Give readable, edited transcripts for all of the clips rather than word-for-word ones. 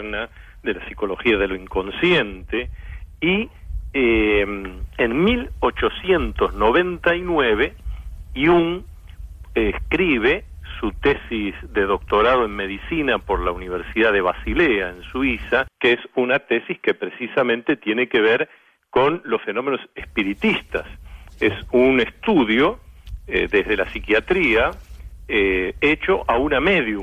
interna, de la psicología de lo inconsciente, y en 1899 Jung escribe su tesis de doctorado en medicina por la Universidad de Basilea, en Suiza, que es una tesis que precisamente tiene que ver con los fenómenos espiritistas. Es un estudio desde la psiquiatría hecho a una medium.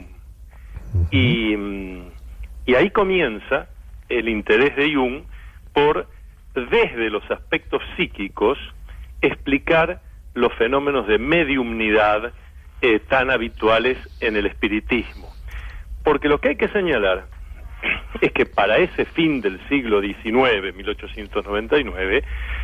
Y ahí comienza el interés de Jung por, desde los aspectos psíquicos, explicar los fenómenos de mediumnidad tan habituales en el espiritismo. Porque lo que hay que señalar es que para ese fin del siglo XIX, 1899,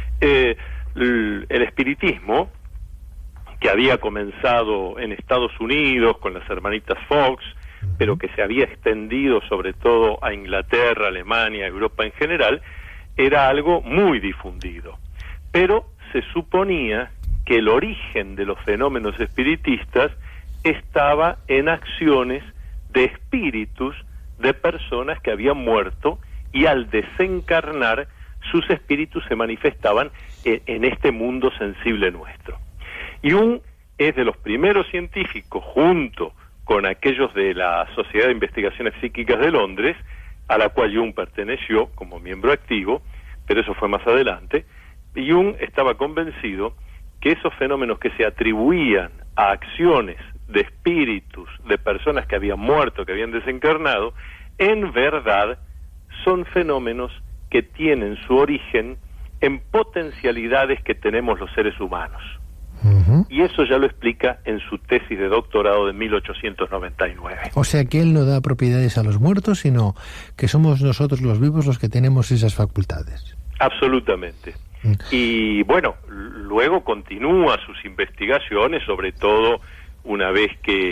el espiritismo, que había comenzado en Estados Unidos con las hermanitas Fox, pero que se había extendido sobre todo a Inglaterra, Alemania, Europa en general, era algo muy difundido. Pero se suponía que el origen de los fenómenos espiritistas estaba en acciones de espíritus de personas que habían muerto, y al desencarnar sus espíritus se manifestaban en este mundo sensible nuestro. Jung es de los primeros científicos, junto con aquellos de la Sociedad de Investigaciones Psíquicas de Londres, a la cual Jung perteneció como miembro activo, pero eso fue más adelante. Y Jung estaba convencido que esos fenómenos que se atribuían a acciones de espíritus de personas que habían muerto, que habían desencarnado, en verdad son fenómenos que tienen su origen en potencialidades que tenemos los seres humanos. Y eso ya lo explica en su tesis de doctorado de 1899. O sea que él no da propiedades a los muertos, sino que somos nosotros los vivos los que tenemos esas facultades. Absolutamente. Y bueno, luego continúa sus investigaciones, sobre todo una vez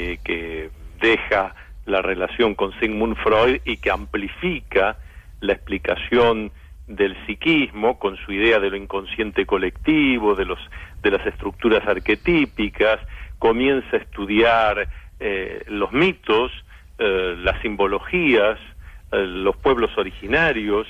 que deja la relación con Sigmund Freud y que amplifica la explicación del psiquismo con su idea de lo inconsciente colectivo, de las estructuras arquetípicas, comienza a estudiar los mitos, las simbologías, los pueblos originarios,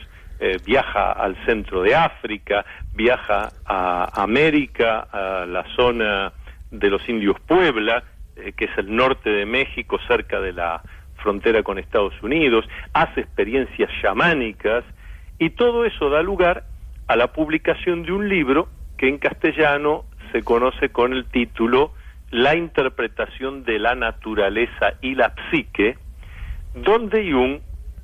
viaja al centro de África, viaja a América, a la zona de los indios Puebla, que es el norte de México, cerca de la frontera con Estados Unidos, hace experiencias chamánicas, y todo eso da lugar a la publicación de un libro que en castellano se conoce con el título La interpretación de la naturaleza y la psique, donde Jung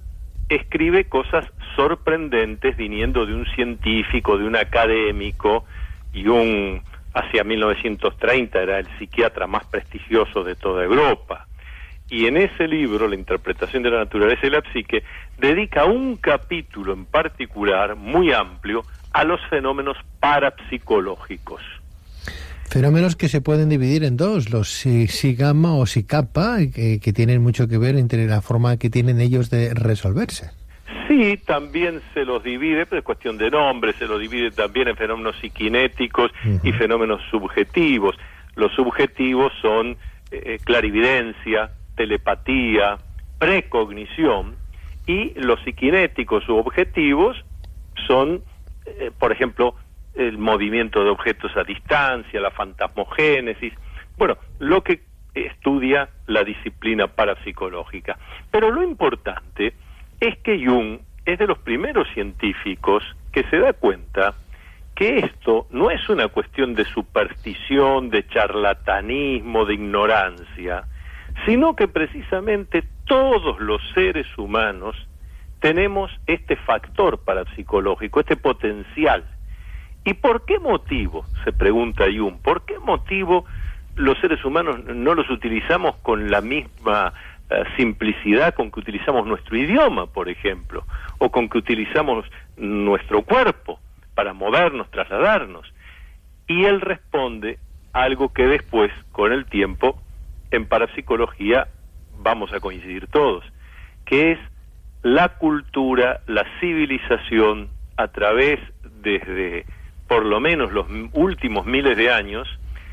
escribe cosas sorprendentes viniendo de un científico, de un académico. Jung hacia 1930 era el psiquiatra más prestigioso de toda Europa. Y en ese libro, La interpretación de la naturaleza y la psique, dedica un capítulo en particular, muy amplio, a los fenómenos parapsicológicos. Fenómenos que se pueden dividir en dos, los si gamma o si kappa, que tienen mucho que ver entre la forma que tienen ellos de resolverse. Sí, también se los divide, pero es cuestión de nombre, se los divide también en fenómenos psiquinéticos y fenómenos subjetivos. Los subjetivos son clarividencia, telepatía, precognición, y los psiquinéticos u objetivos son, por ejemplo, el movimiento de objetos a distancia, la fantasmogénesis, bueno, lo que estudia la disciplina parapsicológica. Pero lo importante es que Jung es de los primeros científicos que se da cuenta que esto no es una cuestión de superstición, de charlatanismo, de ignorancia, sino que precisamente todos los seres humanos tenemos este factor parapsicológico, este potencial. ¿Y por qué motivo, se pregunta Jung, por qué motivo los seres humanos no los utilizamos con la misma simplicidad con que utilizamos nuestro idioma, por ejemplo, o con que utilizamos nuestro cuerpo para movernos, trasladarnos? Y él responde algo que después, con el tiempo, en parapsicología vamos a coincidir todos, que es la cultura, la civilización, a través, desde por lo menos los últimos miles de años,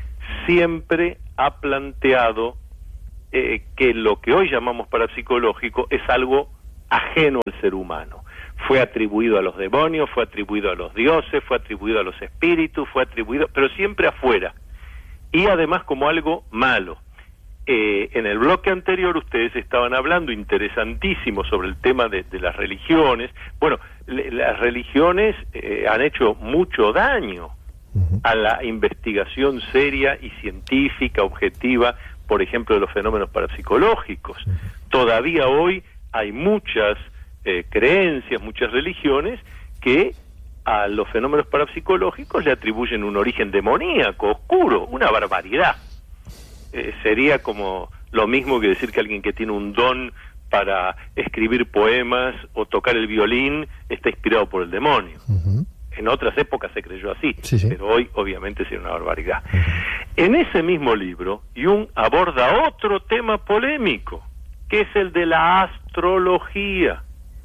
siempre ha planteado que lo que hoy llamamos parapsicológico es algo ajeno al ser humano. Fue atribuido a los demonios, fue atribuido a los dioses, fue atribuido a los espíritus, fue atribuido, pero siempre afuera. Y además como algo malo. En el bloque anterior ustedes estaban hablando interesantísimo sobre el tema de las religiones. Bueno, las religiones han hecho mucho daño a la investigación seria y científica, objetiva, por ejemplo, de los fenómenos parapsicológicos. Todavía hoy hay muchas creencias, muchas religiones que a los fenómenos parapsicológicos le atribuyen un origen demoníaco, oscuro, una barbaridad. Sería como lo mismo que decir que alguien que tiene un don para escribir poemas o tocar el violín está inspirado por el demonio. En otras épocas se creyó así, pero hoy obviamente sería una barbaridad. En ese mismo libro, Jung aborda otro tema polémico, que es el de la astrología,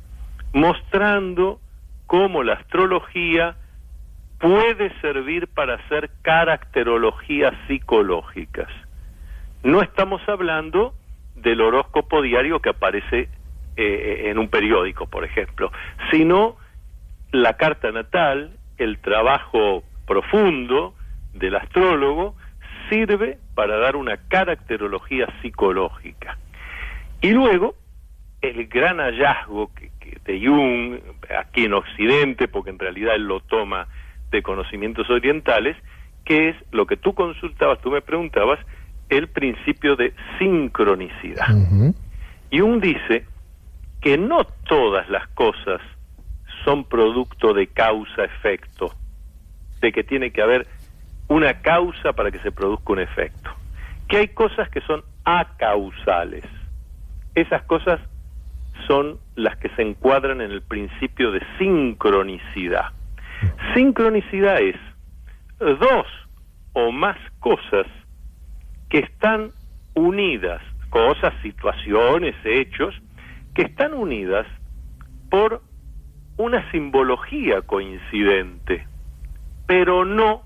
mostrando cómo la astrología puede servir para hacer caracterologías psicológicas. No estamos hablando del horóscopo diario que aparece en un periódico, por ejemplo, sino la carta natal, el trabajo profundo del astrólogo, sirve para dar una caracterología psicológica. Y luego, el gran hallazgo de Jung, aquí en Occidente, porque en realidad él lo toma de conocimientos orientales, que es lo que tú consultabas, tú me preguntabas, el principio de sincronicidad. Jung dice que no todas las cosas son producto de causa-efecto, de que tiene que haber una causa para que se produzca un efecto, que hay cosas que son acausales. Esas cosas son las que se encuadran en el principio de sincronicidad. Sincronicidad es dos o más cosas que están unidas, cosas, situaciones, hechos, que están unidas por una simbología coincidente, pero no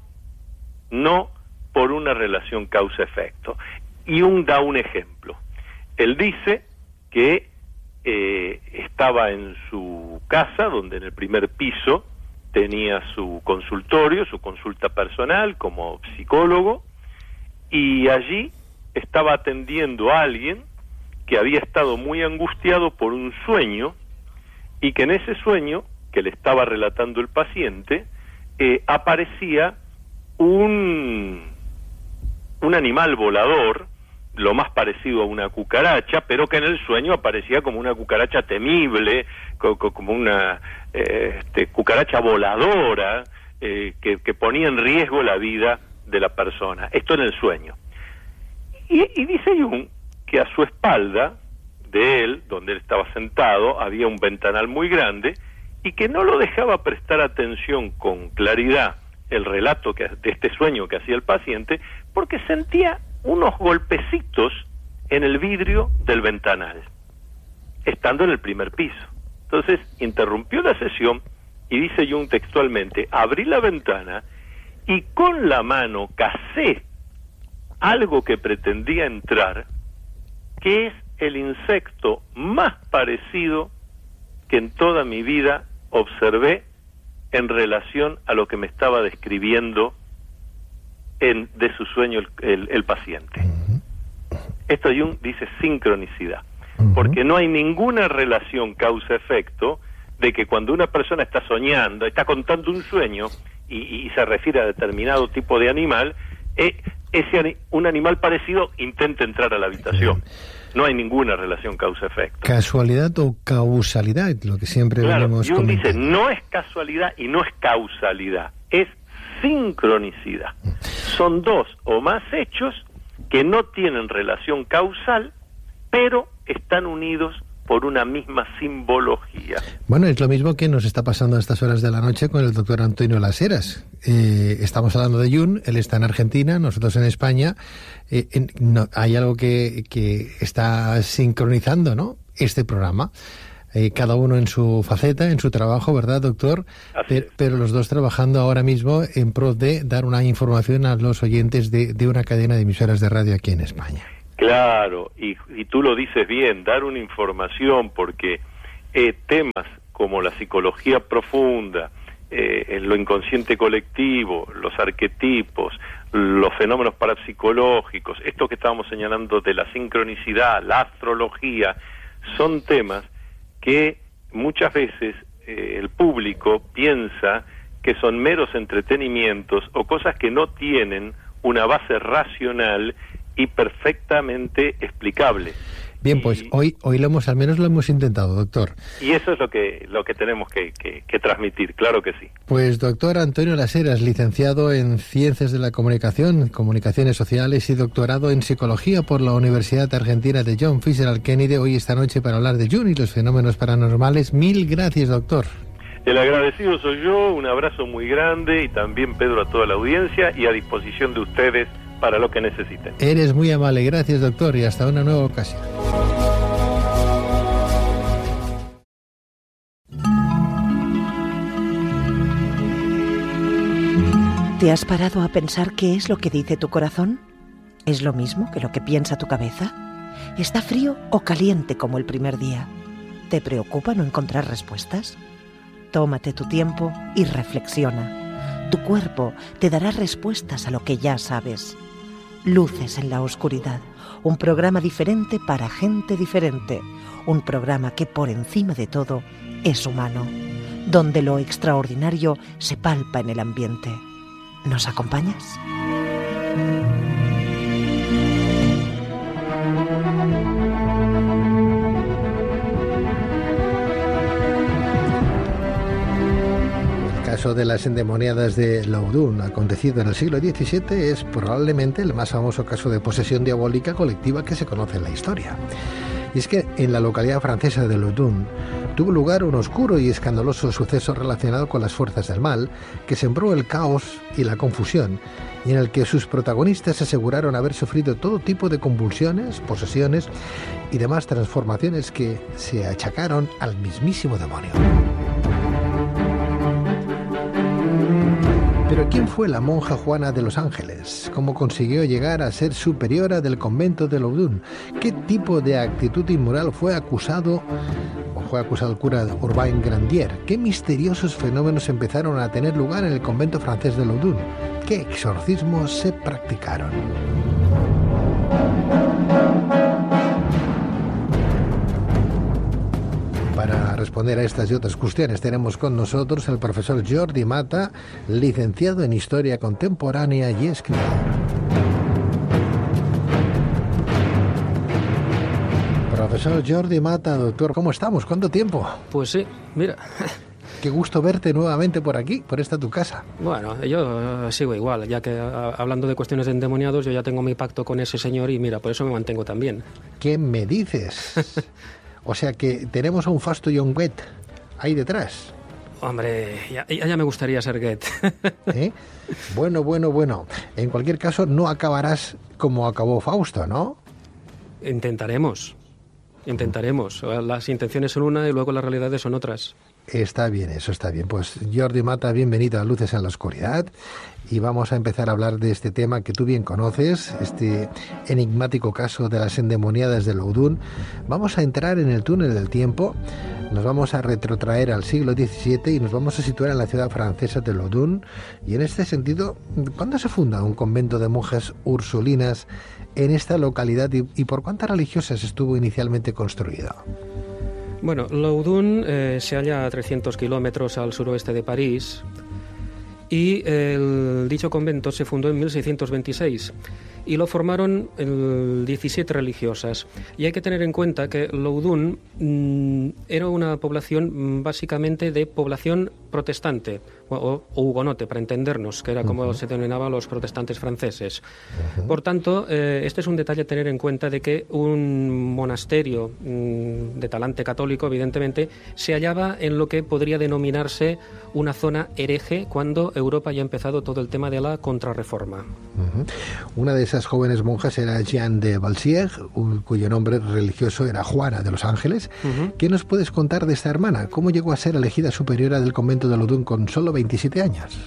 por una relación causa-efecto. Y Jung da un ejemplo. Él dice que estaba en su casa, donde en el primer piso tenía su consultorio, su consulta personal como psicólogo, y allí estaba atendiendo a alguien que había estado muy angustiado por un sueño, y que en ese sueño que le estaba relatando el paciente aparecía un animal volador, lo más parecido a una cucaracha, pero que en el sueño aparecía como una cucaracha temible, como una cucaracha voladora, que ponía en riesgo la vida de la persona. Esto en el sueño. Y dice Jung que a su espalda de él, donde él estaba sentado, había un ventanal muy grande, y que no lo dejaba prestar atención con claridad el relato de este sueño que hacía el paciente, porque sentía unos golpecitos en el vidrio del ventanal, estando en el primer piso. Entonces interrumpió la sesión y dice Jung textualmente: abrí la ventana y con la mano cacé algo que pretendía entrar, que es el insecto más parecido que en toda mi vida observé en relación a lo que me estaba describiendo de su sueño el paciente. Esto Jung dice sincronicidad, porque no hay ninguna relación causa-efecto de que cuando una persona está soñando, está contando un sueño y se refiere a determinado tipo de animal, un animal parecido intenta entrar a la habitación. No hay ninguna relación causa-efecto. ¿Casualidad o causalidad? Lo que siempre venimos Jung comentando. dice, no es casualidad y no es causalidad, es sincronicidad. Son dos o más hechos que no tienen relación causal, pero están unidos por una misma simbología. Bueno, es lo mismo que nos está pasando a estas horas de la noche con el doctor Antonio Las Heras. Estamos hablando de Jung, él está en Argentina, nosotros en España. Hay algo que está sincronizando, ¿no?, este programa. Cada uno en su faceta, en su trabajo, ¿verdad, doctor? Pero los dos trabajando ahora mismo en pro de dar una información a los oyentes de una cadena de emisoras de radio aquí en España. Claro, y tú lo dices bien, dar una información, porque temas como la psicología profunda, lo inconsciente colectivo, los arquetipos, los fenómenos parapsicológicos, esto que estábamos señalando de la sincronicidad, la astrología, son temas que muchas veces el público piensa que son meros entretenimientos o cosas que no tienen una base racional y perfectamente explicable. Bien, pues hoy al menos lo hemos intentado, doctor. Y eso es lo que tenemos que transmitir, claro que sí. Pues doctor Antonio Las Heras, licenciado en Ciencias de la Comunicación, Comunicaciones Sociales y doctorado en Psicología por la Universidad Argentina de John Fitzgerald Kennedy, hoy esta noche para hablar de Jung y los fenómenos paranormales. Mil gracias, doctor. El agradecido soy yo, un abrazo muy grande y también Pedro a toda la audiencia y a disposición de ustedes para lo que necesiten. Eres muy amable, gracias doctor y hasta una nueva ocasión. ¿Te has parado a pensar qué es lo que dice tu corazón? ¿Es lo mismo que lo que piensa tu cabeza? ¿Está frío o caliente como el primer día? ¿Te preocupa no encontrar respuestas? Tómate tu tiempo y reflexiona. Tu cuerpo te dará respuestas a lo que ya sabes. Luces en la oscuridad, un programa diferente para gente diferente, un programa que por encima de todo es humano, donde lo extraordinario se palpa en el ambiente. ¿Nos acompañas? El caso de las endemoniadas de Loudun, acontecido en el siglo XVII, es probablemente el más famoso caso de posesión diabólica colectiva que se conoce en la historia. Y es que en la localidad francesa de Loudun tuvo lugar un oscuro y escandaloso suceso relacionado con las fuerzas del mal, que sembró el caos y la confusión, y en el que sus protagonistas aseguraron haber sufrido todo tipo de convulsiones, posesiones y demás transformaciones que se achacaron al mismísimo demonio. Pero ¿quién fue la monja Juana de los Ángeles? ¿Cómo consiguió llegar a ser superiora del convento de Loudun? ¿Qué tipo de actitud inmoral fue acusado el cura Urbain Grandier? ¿Qué misteriosos fenómenos empezaron a tener lugar en el convento francés de Loudun? ¿Qué exorcismos se practicaron? Para responder a estas y otras cuestiones tenemos con nosotros al profesor Jordi Mata, licenciado en Historia Contemporánea y escritor. Profesor Jordi Mata, doctor, ¿cómo estamos? ¿Cuánto tiempo? Pues sí, mira. Qué gusto verte nuevamente por aquí, por esta tu casa. Bueno, yo sigo igual, ya que hablando de cuestiones de endemoniados, yo ya tengo mi pacto con ese señor y mira, por eso me mantengo también. ¿Qué me dices? O sea que tenemos a un Fasto y a un Goethe ahí detrás. Hombre, ya me gustaría ser Goethe. ¿Eh? Bueno. En cualquier caso, no acabarás como acabó Fausto, ¿no? Intentaremos. Las intenciones son una y luego las realidades son otras. Está bien, eso está bien. Pues Jordi Mata, bienvenido a Luces en la Oscuridad. Y vamos a empezar a hablar de este tema que tú bien conoces, este enigmático caso de las endemoniadas de Loudun. Vamos a entrar en el túnel del tiempo, nos vamos a retrotraer al siglo XVII y nos vamos a situar en la ciudad francesa de Loudun. Y en este sentido, ¿cuándo se funda un convento de monjas ursulinas en esta localidad y por cuántas religiosas estuvo inicialmente construida? Bueno, Loudun se halla a 300 kilómetros al suroeste de París y dicho convento se fundó en 1626 y lo formaron 17 religiosas. Y hay que tener en cuenta que Loudun era una población básicamente de población protestante o hugonote, para entendernos, que era como se denominaba a los protestantes franceses. Por tanto, este es un detalle a tener en cuenta de que un monasterio de talante católico, evidentemente, se hallaba en lo que podría denominarse una zona hereje cuando Europa ya ha empezado todo el tema de la contrarreforma. Una de esas jóvenes monjas era Jeanne de Balsières, cuyo nombre religioso era Juana de los Ángeles. ¿Qué nos puedes contar de esta hermana? ¿Cómo llegó a ser elegida superiora del convento de Loudun con solo 27 años?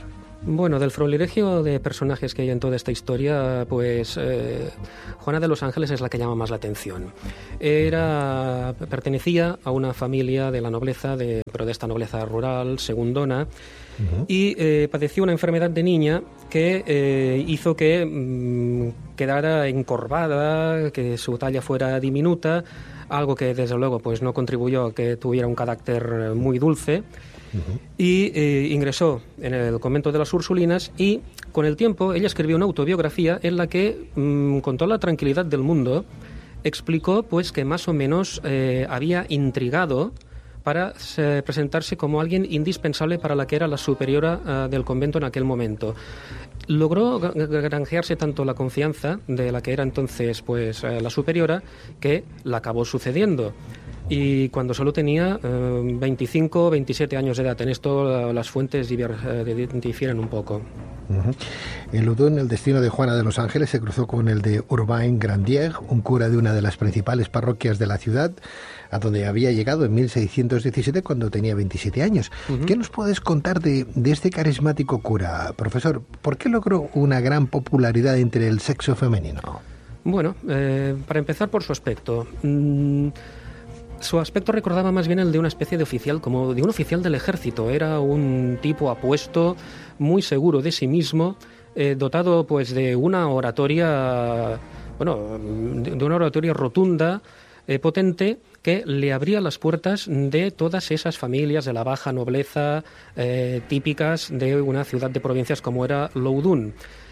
Bueno, del florilegio de personajes que hay en toda esta historia, pues Juana de los Ángeles es la que llama más la atención. Pertenecía a una familia de la nobleza, pero de esta nobleza rural, segundona, y padeció una enfermedad de niña que hizo que quedara encorvada, que su talla fuera diminuta, algo que desde luego pues no contribuyó a que tuviera un carácter muy dulce. Y ingresó en el convento de las Ursulinas y con el tiempo ella escribió una autobiografía en la que con toda la tranquilidad del mundo explicó pues que más o menos había intrigado para presentarse como alguien indispensable para la que era la superiora del convento en aquel momento. Logró granjearse tanto la confianza de la que era entonces pues la superiora que la acabó sucediendo. Y cuando solo tenía 25 o 27 años de edad. En esto las fuentes difieren un poco. En Loudun, el destino de Juana de los Ángeles se cruzó con el de Urbain Grandier, un cura de una de las principales parroquias de la ciudad, a donde había llegado en 1617 cuando tenía 27 años. ¿Qué nos puedes contar de este carismático cura, profesor? ¿Por qué logró una gran popularidad entre el sexo femenino? Bueno, para empezar por su aspecto. Su aspecto recordaba más bien el de una especie de oficial, como de un oficial del ejército. Era un tipo apuesto, muy seguro de sí mismo, dotado pues de una oratoria, de una oratoria rotunda, potente, que le abría las puertas de todas esas familias de la baja nobleza típicas de una ciudad de provincias como era Loudun.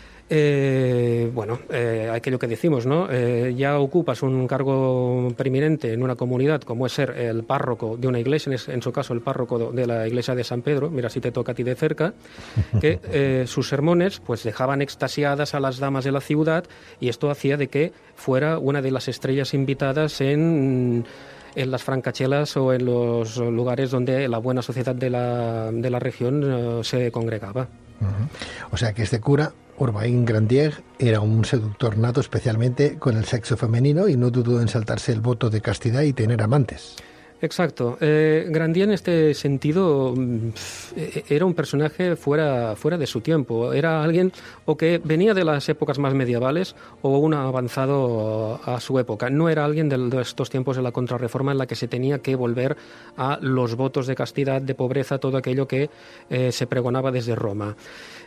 Aquello que decimos, ¿no? Ya ocupas un cargo preeminente en una comunidad como es ser el párroco de una iglesia, en su caso el párroco de la iglesia de San Pedro, mira si te toca a ti de cerca, que sus sermones pues dejaban extasiadas a las damas de la ciudad y esto hacía de que fuera una de las estrellas invitadas en las francachelas o en los lugares donde la buena sociedad de la región se congregaba. O sea que este cura, Urbain Grandier, era un seductor nato especialmente con el sexo femenino y no dudó en saltarse el voto de castidad y tener amantes. Exacto. Grandier en este sentido era un personaje fuera de su tiempo. Era alguien o que venía de las épocas más medievales o un avanzado a su época. No era alguien de estos tiempos de la Contrarreforma en la que se tenía que volver a los votos de castidad, de pobreza, todo aquello que se pregonaba desde Roma.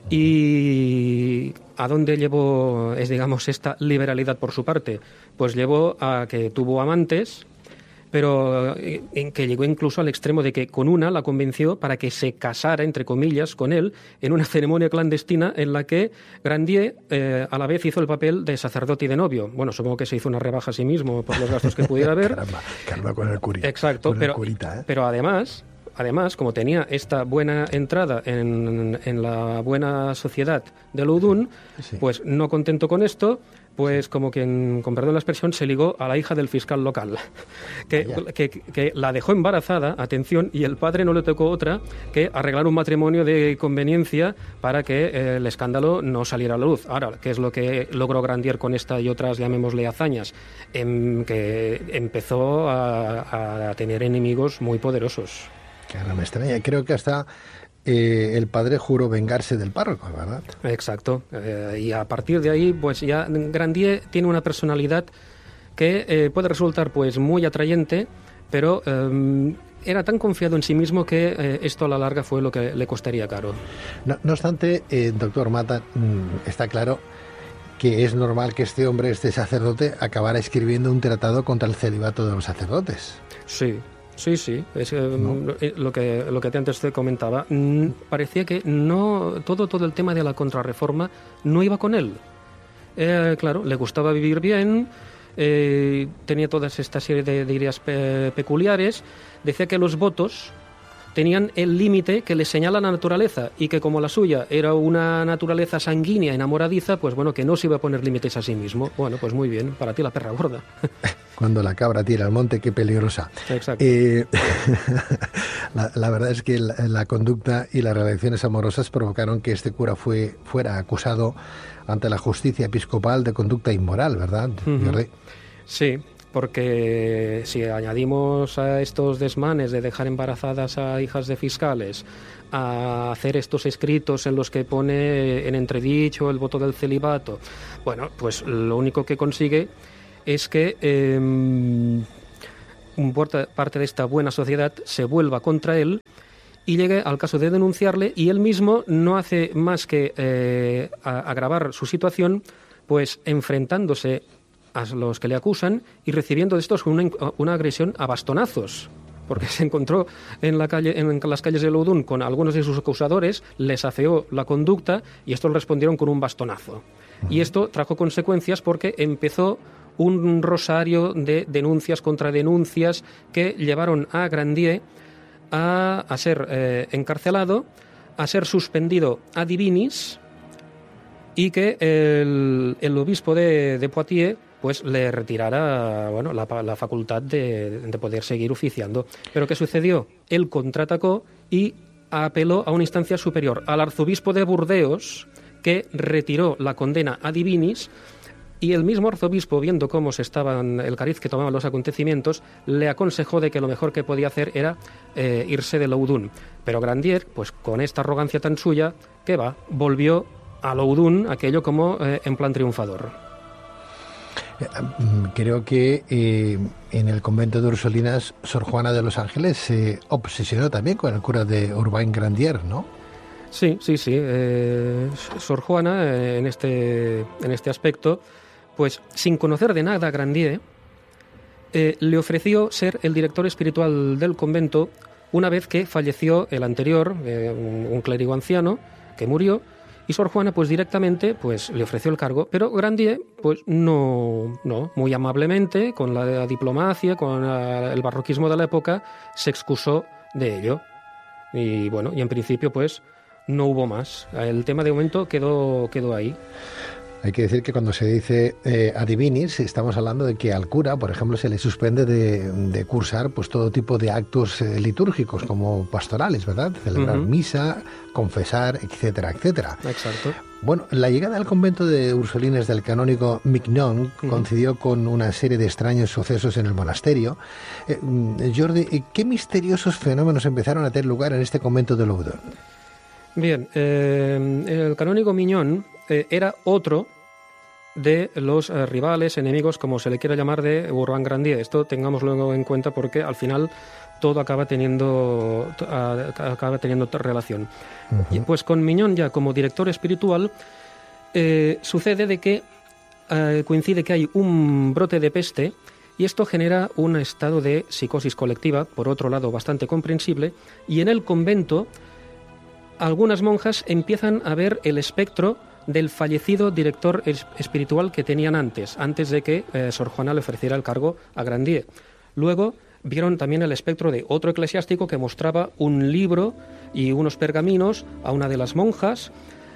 ¿Y a dónde llevó, esta liberalidad por su parte? Pues llevó a que tuvo amantes, pero en que llegó incluso al extremo de que con una la convenció para que se casara, entre comillas, con él en una ceremonia clandestina en la que Grandier a la vez hizo el papel de sacerdote y de novio. Bueno, supongo que se hizo una rebaja a sí mismo por los gastos que pudiera haber. Caramba con el curita. Exacto, pero además, como tenía esta buena entrada en la buena sociedad de Loudun, pues no contento con esto, pues como quien, con perdón la expresión, se ligó a la hija del fiscal local, que la dejó embarazada, atención, y el padre no le tocó otra que arreglar un matrimonio de conveniencia para que el escándalo no saliera a la luz. Ahora, ¿qué es lo que logró Grandier con esta y otras, llamémosle, hazañas? Que empezó a tener enemigos muy poderosos. Claro, me extraña. Creo que hasta el padre juró vengarse del párroco, ¿verdad? Exacto. Y a partir de ahí, pues ya Grandier tiene una personalidad que puede resultar pues muy atrayente, pero era tan confiado en sí mismo que esto a la larga fue lo que le costaría caro. No obstante, doctor Mata, está claro que es normal que este hombre, este sacerdote, acabara escribiendo un tratado contra el celibato de los sacerdotes. Sí. Es lo que antes te comentaba. Parecía que todo el tema de la Contrarreforma no iba con él. Claro, le gustaba vivir bien, tenía toda esta serie de ideas peculiares. Decía que los votos tenían el límite que le señala la naturaleza y que como la suya era una naturaleza sanguínea, enamoradiza, pues bueno, que no se iba a poner límites a sí mismo. Bueno, pues muy bien, para ti la perra gorda. Cuando la cabra tira al monte, qué peligrosa. Exacto. La verdad es que la conducta y las relaciones amorosas provocaron que este cura fuera acusado ante la justicia episcopal de conducta inmoral, ¿verdad? Sí. porque si añadimos a estos desmanes de dejar embarazadas a hijas de fiscales, a hacer estos escritos en los que pone en entredicho el voto del celibato, bueno, pues lo único que consigue es que parte de esta buena sociedad se vuelva contra él y llegue al caso de denunciarle, y él mismo no hace más que agravar su situación, pues enfrentándose a los que le acusan y recibiendo de estos una agresión a bastonazos, porque se encontró en las calles de Loudun con algunos de sus acusadores, les afeó la conducta y estos respondieron con un bastonazo. Y esto trajo consecuencias porque empezó un rosario de denuncias contra denuncias que llevaron a Grandier a ser encarcelado, a ser suspendido a divinis, y que el obispo de Poitiers pues le retirara la facultad de poder seguir oficiando. ¿Pero qué sucedió? Él contraatacó y apeló a una instancia superior, al arzobispo de Burdeos, que retiró la condena a divinis, y el mismo arzobispo, viendo cómo el cariz que tomaban los acontecimientos, le aconsejó de que lo mejor que podía hacer era irse de Loudun. Pero Grandier, pues con esta arrogancia tan suya, ¿qué va? Volvió a Loudun, aquello como en plan triunfador. Creo que en el convento de Ursulinas, Sor Juana de los Ángeles se obsesionó también con el cura de Urbain Grandier, ¿no? Sí. Sor Juana, en este aspecto, pues sin conocer de nada a Grandier, le ofreció ser el director espiritual del convento una vez que falleció el anterior, un clérigo anciano, que murió, y Sor Juana pues directamente pues le ofreció el cargo, pero Grandier pues no, muy amablemente, con la diplomacia, con el barroquismo de la época, se excusó de ello. Y bueno, y en principio pues no hubo más. El tema de momento quedó ahí. Hay que decir que cuando se dice a divinis, estamos hablando de que al cura, por ejemplo, se le suspende de cursar pues todo tipo de actos litúrgicos, como pastorales, ¿verdad? Celebrar misa, confesar, etcétera, etcétera. Exacto. Bueno, la llegada al convento de Ursulines del canónigo Mignon coincidió con una serie de extraños sucesos en el monasterio. Jordi, ¿qué misteriosos fenómenos empezaron a tener lugar en este convento de Loudun? Bien, el canónigo Mignon era otro de los rivales, enemigos, como se le quiera llamar, de Urbain Grandier. Esto tengámoslo en cuenta porque al final todo acaba teniendo relación. Y pues con Mignon ya como director espiritual sucede de que coincide que hay un brote de peste y esto genera un estado de psicosis colectiva, por otro lado bastante comprensible, y en el convento algunas monjas empiezan a ver el espectro del fallecido director espiritual que tenían antes de que Sor Juana le ofreciera el cargo a Grandier. Luego vieron también el espectro de otro eclesiástico que mostraba un libro y unos pergaminos a una de las monjas.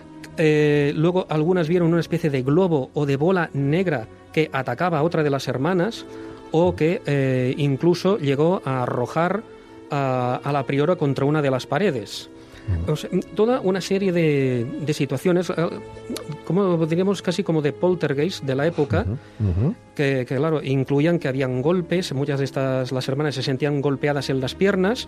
Luego algunas vieron una especie de globo o de bola negra que atacaba a otra de las hermanas, o que incluso llegó a arrojar a la priora contra una de las paredes. O sea, toda una serie de situaciones, como diríamos casi como de poltergeist de la época, que claro, incluían que habían golpes, muchas de las hermanas se sentían golpeadas en las piernas,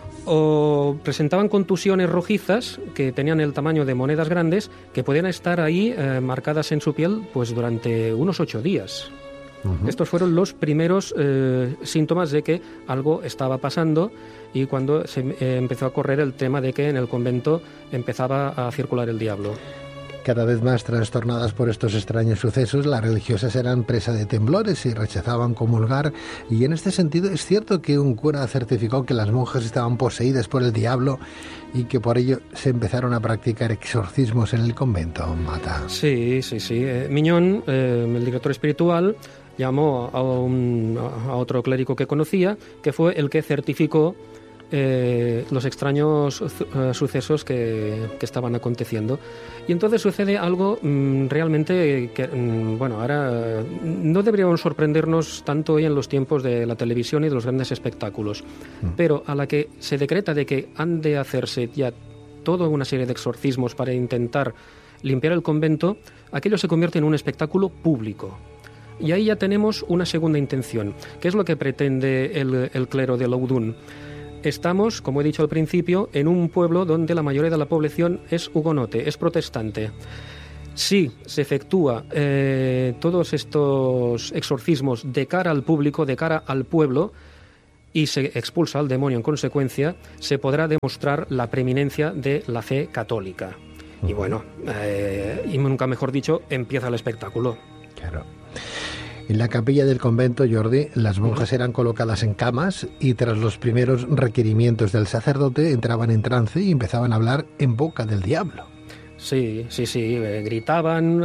o presentaban contusiones rojizas que tenían el tamaño de monedas grandes, que podían estar ahí marcadas en su piel pues durante unos 8 días. Estos fueron los primeros síntomas de que algo estaba pasando, y cuando se empezó a correr el tema de que en el convento empezaba a circular el diablo. Cada vez más trastornadas por estos extraños sucesos, las religiosas eran presa de temblores y rechazaban comulgar, y en este sentido es cierto que un cura certificó que las monjas estaban poseídas por el diablo y que por ello se empezaron a practicar exorcismos en el convento. Mata. Sí. Mignon, el director espiritual, llamó a otro clérigo que conocía, que fue el que certificó los extraños sucesos que estaban aconteciendo. Y entonces sucede algo realmente que, ahora no deberíamos sorprendernos tanto hoy en los tiempos de la televisión y de los grandes espectáculos, pero a la que se decreta de que han de hacerse ya toda una serie de exorcismos para intentar limpiar el convento, aquello se convierte en un espectáculo público. Y ahí ya tenemos una segunda intención. ¿Qué es lo que pretende el clero de Laudun? Estamos, como he dicho al principio, en un pueblo donde la mayoría de la población es hugonote, es protestante. Si se efectúa todos estos exorcismos de cara al público, de cara al pueblo, y se expulsa al demonio en consecuencia, se podrá demostrar la preeminencia de la fe católica. Y bueno, y nunca mejor dicho, empieza el espectáculo. Claro. En la capilla del convento, Jordi, las monjas eran colocadas en camas y tras los primeros requerimientos del sacerdote entraban en trance y empezaban a hablar en boca del diablo. Sí, gritaban,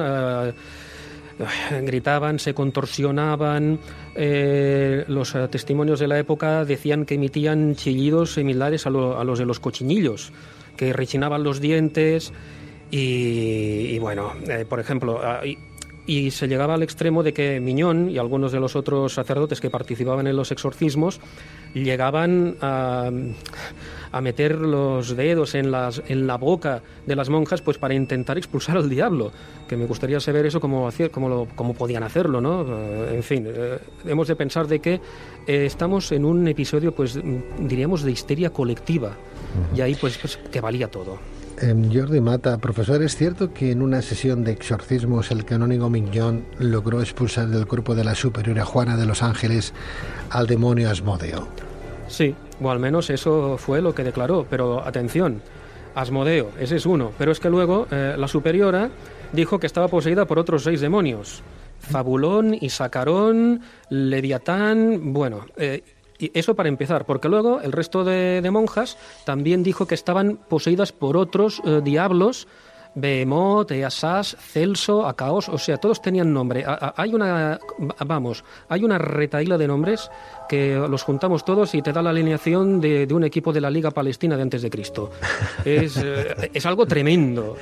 se contorsionaban. Los testimonios de la época decían que emitían chillidos similares a los de los cochinillos, que rechinaban los dientes y bueno, por ejemplo... Y se llegaba al extremo de que Miñón y algunos de los otros sacerdotes que participaban en los exorcismos llegaban a meter los dedos en la boca de las monjas pues para intentar expulsar al diablo, que me gustaría saber eso cómo podían hacerlo, ¿no? En fin, hemos de pensar de que estamos en un episodio, pues diríamos, de histeria colectiva, y ahí pues que valía todo. Jordi Mata, profesor, ¿es cierto que en una sesión de exorcismos el canónigo Miñón logró expulsar del cuerpo de la superiora Juana de los Ángeles al demonio Asmodeo? Sí, o al menos eso fue lo que declaró, pero atención, Asmodeo, ese es uno, pero es que luego la superiora dijo que estaba poseída por otros 6 demonios, Fabulón, Isacarón, Leviatán, bueno... Y eso para empezar, porque luego el resto de monjas también dijo que estaban poseídas por otros diablos, Behemoth, Easás, Celso, Acaos, o sea, todos tenían nombre. Hay una retahíla de nombres que los juntamos todos y te da la alineación de un equipo de la Liga Palestina de antes de Cristo. Es algo tremendo.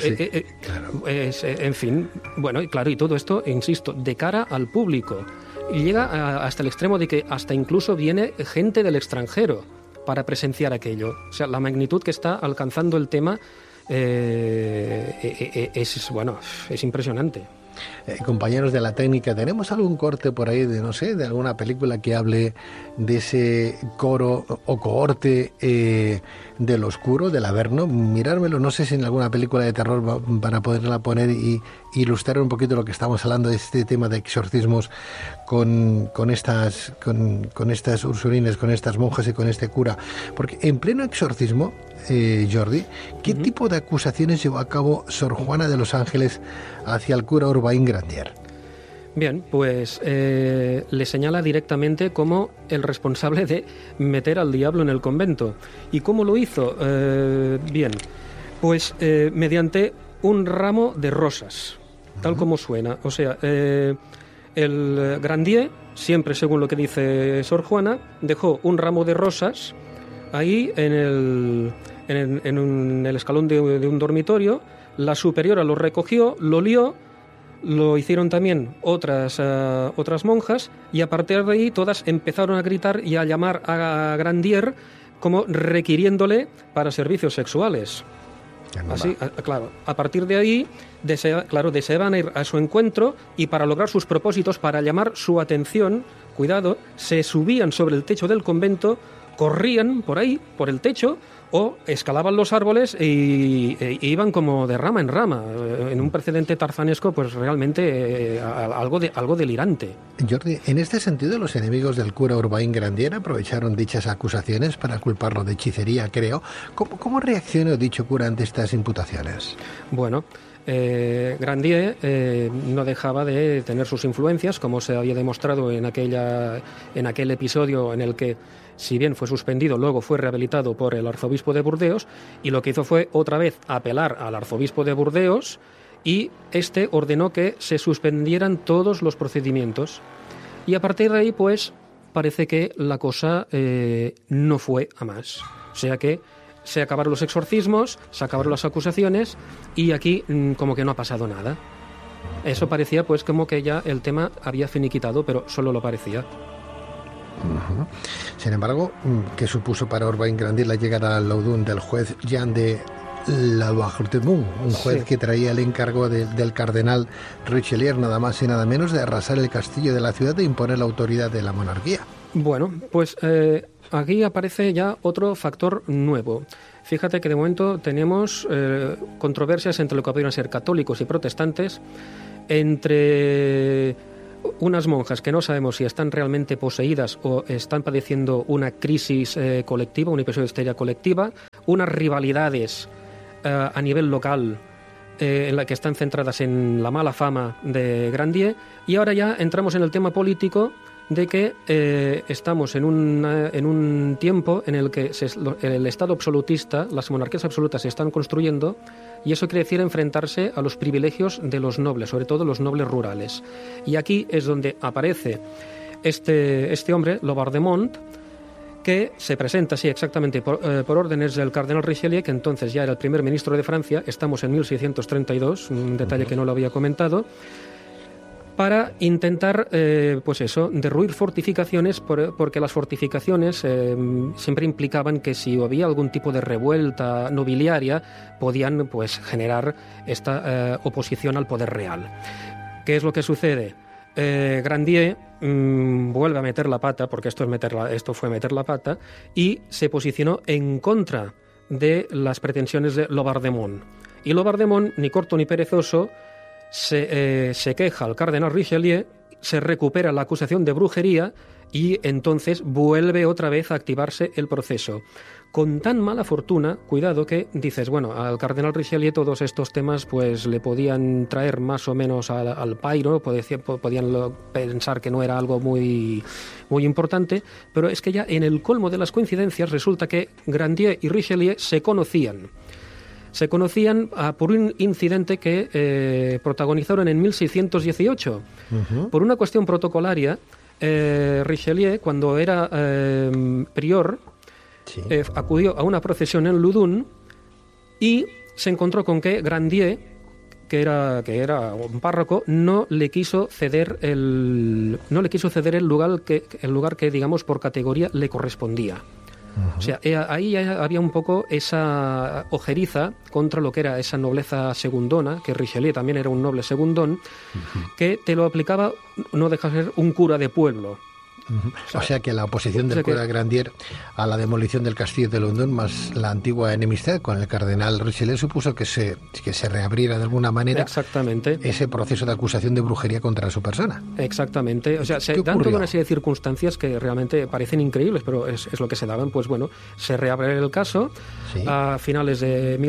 En fin, bueno, y claro, y todo esto, insisto, de cara al público. Y llega hasta el extremo de que hasta incluso viene gente del extranjero para presenciar aquello. O sea, la magnitud que está alcanzando el tema es impresionante. Compañeros de la técnica, ¿tenemos algún corte por ahí de alguna película que hable de ese coro o cohorte del oscuro, del Averno? Mirármelo, no sé si en alguna película de terror para poderla poner y ilustrar un poquito lo que estamos hablando de este tema de exorcismos con estas ursulines, con estas monjas y con este cura. Porque en pleno exorcismo, Jordi, ¿qué tipo de acusaciones llevó a cabo Sor Juana de los Ángeles hacia el cura Urbain Grandier? Bien, pues le señala directamente como el responsable de meter al diablo en el convento. ¿Y cómo lo hizo? Bien, pues mediante un ramo de rosas, tal como suena. O sea, el Grandier, siempre según lo que dice Sor Juana, dejó un ramo de rosas ahí en el escalón de un dormitorio. La superiora lo recogió, lo lió, lo hicieron también otras monjas, y a partir de ahí todas empezaron a gritar y a llamar a Grandier como requiriéndole para servicios sexuales. Así, claro, a partir de ahí deseaban ir a su encuentro, y para lograr sus propósitos, para llamar su atención, cuidado, se subían sobre el techo del convento, corrían por ahí, por el techo, o escalaban los árboles e iban como de rama en rama, en un precedente tarzanesco pues realmente algo delirante. Jordi, en este sentido los enemigos del cura Urbain Grandier aprovecharon dichas acusaciones para culparlo de hechicería, creo. ¿Cómo reaccionó dicho cura ante estas imputaciones? Bueno, Grandier no dejaba de tener sus influencias, como se había demostrado en aquel episodio en el que, si bien fue suspendido, luego fue rehabilitado por el arzobispo de Burdeos, y lo que hizo fue otra vez apelar al arzobispo de Burdeos, y este ordenó que se suspendieran todos los procedimientos. Y a partir de ahí, pues, parece que la cosa no fue a más. O sea que se acabaron los exorcismos, se acabaron las acusaciones, y aquí como que no ha pasado nada. Eso parecía pues como que ya el tema había finiquitado, pero solo lo parecía. Uh-huh. Sin embargo, ¿qué supuso para Urbain Grandier la llegada al Laudun del juez Jean de Labarthe-Mont, un juez que traía el encargo del cardenal Richelieu, nada más y nada menos, de arrasar el castillo de la ciudad e imponer la autoridad de la monarquía. Bueno, pues aquí aparece ya otro factor nuevo. Fíjate que de momento tenemos controversias entre lo que podrían ser católicos y protestantes, entre unas monjas que no sabemos si están realmente poseídas o están padeciendo una crisis colectiva, un episodio de histeria colectiva, unas rivalidades a nivel local en la que están centradas en la mala fama de Grandier, y ahora ya entramos en el tema político de que estamos en un tiempo en el que el Estado absolutista, las monarquías absolutas se están construyendo, y eso quiere decir enfrentarse a los privilegios de los nobles, sobre todo los nobles rurales. Y aquí es donde aparece este hombre, Labarthe-Mont, que se presenta, sí, exactamente, por órdenes del cardenal Richelieu, que entonces ya era el primer ministro de Francia. Estamos en 1632, un detalle que no lo había comentado, para intentar, pues eso, derruir fortificaciones, porque las fortificaciones siempre implicaban que si había algún tipo de revuelta nobiliaria, podían pues generar esta oposición al poder real. ¿Qué es lo que sucede? Grandier vuelve a meter la pata, porque esto fue meter la pata, y se posicionó en contra de las pretensiones de Labarthe-Mont. Y Labarthe-Mont, ni corto ni perezoso, se queja al cardenal Richelieu, se recupera la acusación de brujería y entonces vuelve otra vez a activarse el proceso. Con tan mala fortuna, cuidado, que dices, bueno, al cardenal Richelieu todos estos temas pues le podían traer más o menos al pairo, podían pensar que no era algo muy, muy importante, pero es que ya en el colmo de las coincidencias resulta que Grandier y Richelieu se conocían por un incidente que protagonizaron en 1618. Por una cuestión protocolaria, Richelieu, cuando era prior, sí, acudió a una procesión en Loudun y se encontró con que Grandier, que era un párroco, no le quiso ceder el lugar que digamos por categoría le correspondía. O sea, ahí ya había un poco esa ojeriza contra lo que era esa nobleza segundona, que Richelieu también era un noble segundón, que te lo aplicaba, no deja de ser un cura de pueblo. O sea que la oposición del cura Grandier a la demolición del castillo de Loudun, más la antigua enemistad con el cardenal Richelieu, supuso que se reabriera de alguna manera ese proceso de acusación de brujería contra su persona. Exactamente. O sea, se dan toda una serie de circunstancias que realmente parecen increíbles, pero es lo que se daban. Pues bueno, se reabre el caso. Sí. A finales de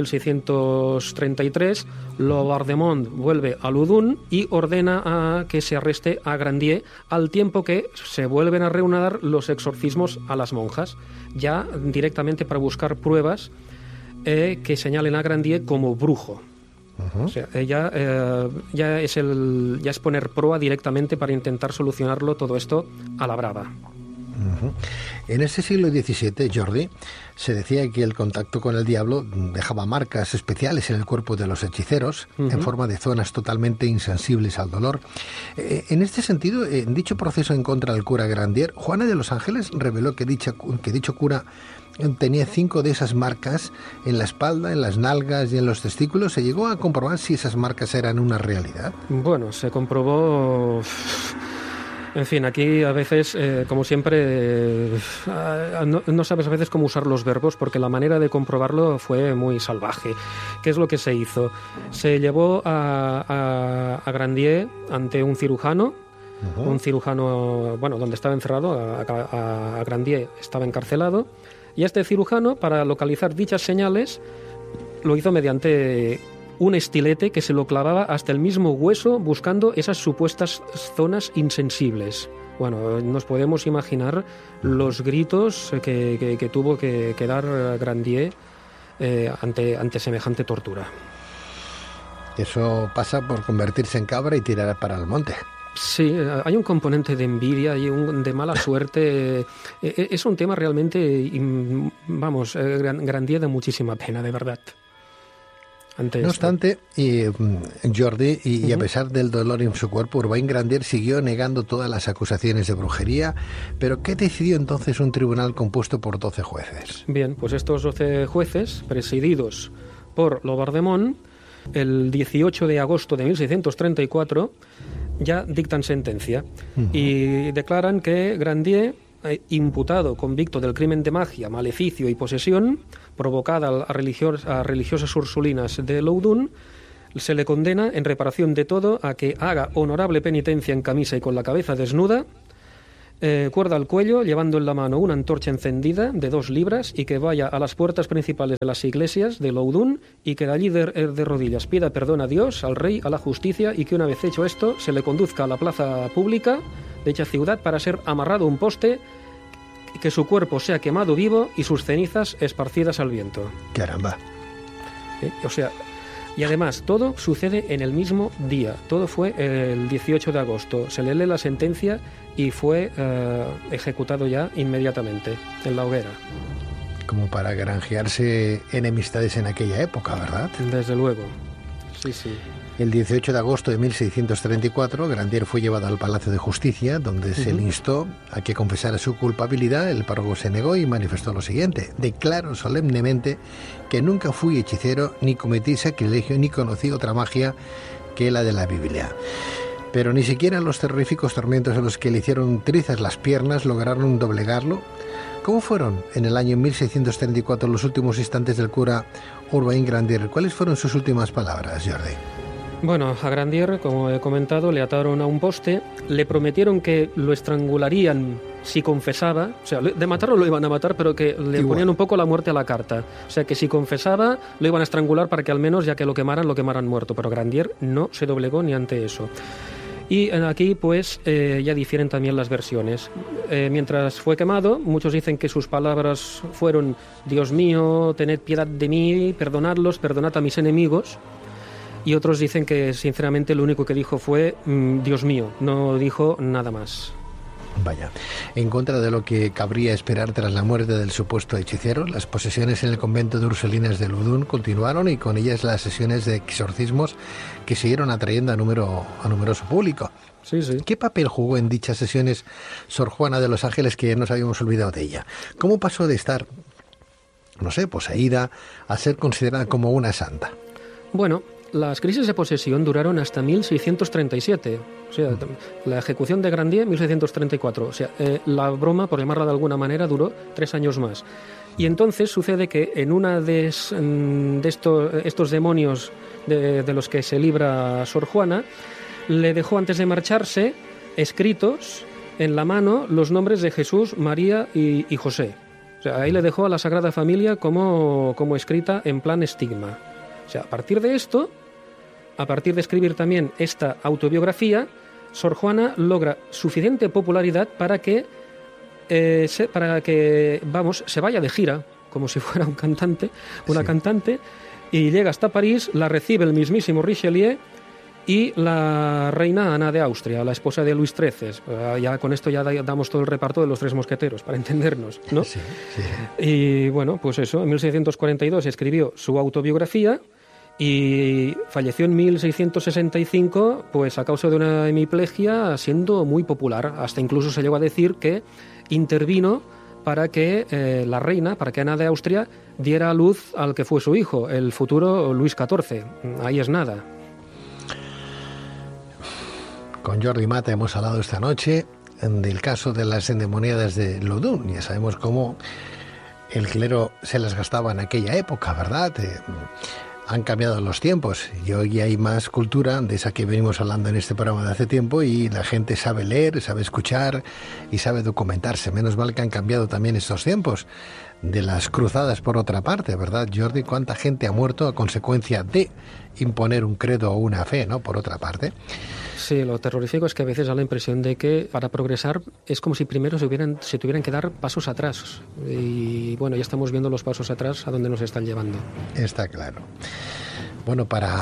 1633, Labarthe-Mont vuelve a Loudun y ordena a que se arreste a Grandier, al tiempo que se vuelven a reanudar los exorcismos a las monjas, ya directamente para buscar pruebas que señalen a Grandier como brujo. O sea, ya es poner proa directamente para intentar solucionarlo todo esto a la brava. En ese siglo XVII, Jordi, se decía que el contacto con el diablo dejaba marcas especiales en el cuerpo de los hechiceros, en forma de zonas totalmente insensibles al dolor. En este sentido, en dicho proceso en contra del cura Grandier, Juana de los Ángeles reveló que dicho cura tenía 5 de esas marcas en la espalda, en las nalgas y en los testículos. ¿Se llegó a comprobar si esas marcas eran una realidad? Bueno, se comprobó... En fin, aquí a veces, como siempre, no sabes a veces cómo usar los verbos, porque la manera de comprobarlo fue muy salvaje. ¿Qué es lo que se hizo? Se llevó a Grandier ante un cirujano, donde estaba encerrado, a Grandier estaba encarcelado, y este cirujano, para localizar dichas señales, lo hizo mediante un estilete que se lo clavaba hasta el mismo hueso, buscando esas supuestas zonas insensibles. Bueno, nos podemos imaginar los gritos que tuvo que dar Grandier ante semejante tortura. Eso pasa por convertirse en cabra y tirar para el monte. Sí, hay un componente de envidia y de mala suerte. Es un tema realmente, Grandier da muchísima pena, de verdad. No obstante, Jordi, y a pesar del dolor en su cuerpo, Urbain Grandier siguió negando todas las acusaciones de brujería. ¿Pero qué decidió entonces un tribunal compuesto por 12 jueces? Bien, pues estos 12 jueces, presididos por Laubardemont, el 18 de agosto de 1634, ya dictan sentencia y declaran que Grandier, imputado, convicto del crimen de magia, maleficio y posesión provocada a religiosas ursulinas de Loudun, se le condena, en reparación de todo, a que haga honorable penitencia en camisa y con la cabeza desnuda, cuerda al cuello, llevando en la mano una antorcha encendida de 2 libras, y que vaya a las puertas principales de las iglesias de Loudun y que de allí de rodillas pida perdón a Dios, al rey, a la justicia, y que una vez hecho esto se le conduzca a la plaza pública de dicha ciudad para ser amarrado a un poste, que su cuerpo sea quemado vivo y sus cenizas esparcidas al viento. Caramba. O sea, y además todo sucede en el mismo día. Todo fue el 18 de agosto. Se le lee la sentencia y fue ejecutado ya inmediatamente en la hoguera. Como para granjearse enemistades en aquella época, ¿verdad? Desde luego. Sí, sí. El 18 de agosto de 1634, Grandier fue llevado al Palacio de Justicia, donde se le instó a que confesara su culpabilidad. El párroco se negó y manifestó lo siguiente: declaro solemnemente que nunca fui hechicero, ni cometí sacrilegio, ni conocí otra magia que la de la Biblia. Pero ni siquiera los terroríficos tormentos a los que le hicieron trizas las piernas lograron doblegarlo. ¿Cómo fueron en el año 1634 los últimos instantes del cura Urbain Grandier? ¿Cuáles fueron sus últimas palabras, Jordi? Bueno, a Grandier, como he comentado, le ataron a un poste, le prometieron que lo estrangularían si confesaba, o sea, de matarlo lo iban a matar, pero que le ponían un poco la muerte a la carta. O sea, que si confesaba lo iban a estrangular para que al menos, ya que lo quemaran muerto. Pero Grandier no se doblegó ni ante eso. Y aquí, pues, ya difieren también las versiones. Mientras fue quemado, muchos dicen que sus palabras fueron: Dios mío, tened piedad de mí, perdonadlos, perdonad a mis enemigos. Y otros dicen que, sinceramente, lo único que dijo fue Dios mío, no dijo nada más. Vaya, en contra de lo que cabría esperar tras la muerte del supuesto hechicero, las posesiones en el convento de Ursulinas de Loudun continuaron, y con ellas las sesiones de exorcismos que siguieron atrayendo a numeroso público. Sí, sí. ¿Qué papel jugó en dichas sesiones Sor Juana de los Ángeles, que nos habíamos olvidado de ella? ¿Cómo pasó de estar, no sé, poseída, a ser considerada como una santa? Bueno, las crisis de posesión duraron hasta 1637, o sea, la ejecución de Grandier 1634, o sea, la broma, por llamarla de alguna manera, duró 3 años más. Y entonces sucede que en una de estos demonios de los que se libra Sor Juana, le dejó antes de marcharse escritos en la mano los nombres de Jesús, María y José. O sea, ahí le dejó a la Sagrada Familia como escrita en plan estigma. O sea, a partir de esto, a partir de escribir también esta autobiografía, Sor Juana logra suficiente popularidad para que se vaya de gira, como si fuera una cantante, y llega hasta París, la recibe el mismísimo Richelieu y la reina Ana de Austria, la esposa de Luis XIII. Ya con esto ya damos todo el reparto de los 3 mosqueteros, para entendernos, ¿no? Sí, sí. Y bueno, pues eso, en 1642 escribió su autobiografía y falleció en 1665, pues a causa de una hemiplegia, siendo muy popular. Hasta incluso se llegó a decir que intervino para que la reina, para que Ana de Austria diera a luz al que fue su hijo, el futuro Luis XIV. Ahí es nada. Con Jordi Mata hemos hablado esta noche del caso de las endemoniadas de Loudun. Ya sabemos cómo el clero se las gastaba en aquella época, ¿verdad? Han cambiado los tiempos y hoy hay más cultura de esa que venimos hablando en este programa de hace tiempo, y la gente sabe leer, sabe escuchar y sabe documentarse. Menos mal que han cambiado también estos tiempos de las cruzadas, por otra parte, ¿verdad, Jordi? ¿Cuánta gente ha muerto a consecuencia de imponer un credo o una fe, ¿no? Por otra parte. Sí, lo terrorífico es que a veces da la impresión de que para progresar es como si primero se tuvieran que dar pasos atrás. Y bueno, ya estamos viendo los pasos atrás a dónde nos están llevando. Está claro. Bueno,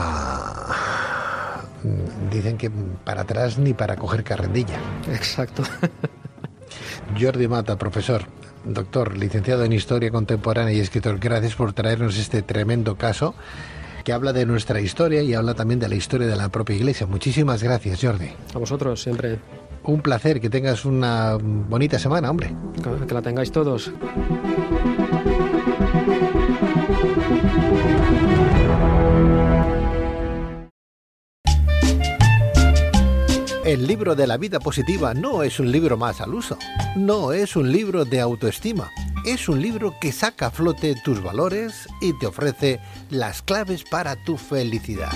dicen que para atrás ni para coger carrendilla. Exacto. Jordi Mata, profesor, doctor, licenciado en Historia Contemporánea y escritor, gracias por traernos este tremendo caso que habla de nuestra historia y habla también de la historia de la propia Iglesia. Muchísimas gracias, Jordi. A vosotros, siempre. Un placer, que tengas una bonita semana, hombre. Que la tengáis todos. El libro de la vida positiva no es un libro más al uso, no es un libro de autoestima, es un libro que saca a flote tus valores y te ofrece las claves para tu felicidad.